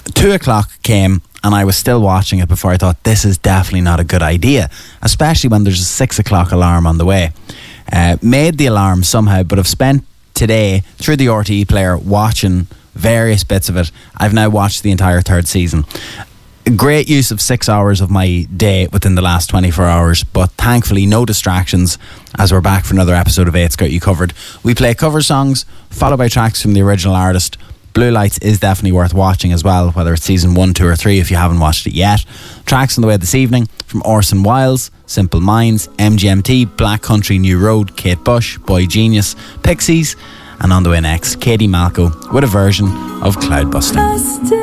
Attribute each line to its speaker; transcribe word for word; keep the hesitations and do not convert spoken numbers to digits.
Speaker 1: Two o'clock came and I was still watching it before I thought this is definitely not a good idea, especially when there's a six o'clock alarm on the way. Uh, made the alarm somehow, but I've spent today through the R T E player watching various bits of it. I've now watched the entire third season. Great use of six hours of my day within the last twenty-four hours, but thankfully no distractions as we're back for another episode of Eight's Got You Covered. We play cover songs followed by tracks from the original artist. Blue Lights is definitely worth watching as well, whether it's season one, two or three if you haven't watched it yet. Tracks on the way this evening from Orson Welles, Simple Minds, M G M T, Black Country, New Road, Kate Bush, Boy Genius, Pixies, and on the way next, Katie Malco with a version of Cloudbuster.